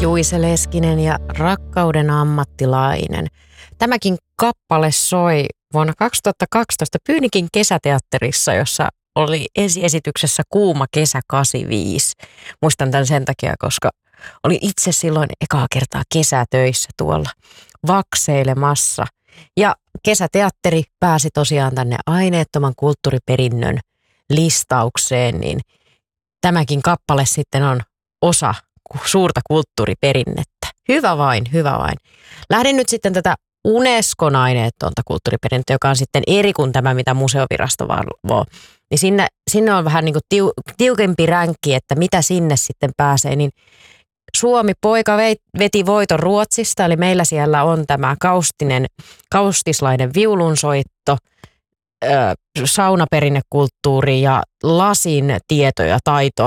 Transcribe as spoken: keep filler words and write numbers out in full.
Juise Leskinen ja Rakkauden ammattilainen. Tämäkin kappale soi vuonna kaksituhattakaksitoista Pyynikin kesäteatterissa, jossa oli ensiesityksessä Kuuma kesä kahdeksankymmentäviisi. Muistan tämän sen takia, koska olin itse silloin ekaa kertaa kesätöissä tuolla vakseilemassa. Ja kesäteatteri pääsi tosiaan tänne aineettoman kulttuuriperinnön listaukseen, niin tämäkin kappale sitten on osa suurta kulttuuriperinnettä. Hyvä vain, hyvä vain. Lähdin nyt sitten tätä Unescon aineetonta kulttuuriperinnettä, joka on sitten eri kuin tämä, mitä museovirasto valvoo. Niin sinne, sinne on vähän niin kuin tiu, tiukempi ränkki, että mitä sinne sitten pääsee. Niin Suomi poika veti voiton Ruotsista, eli meillä siellä on tämä kaustinen, kaustislainen viulunsoitto, ö, saunaperinnekulttuuri ja lasin tieto ja taito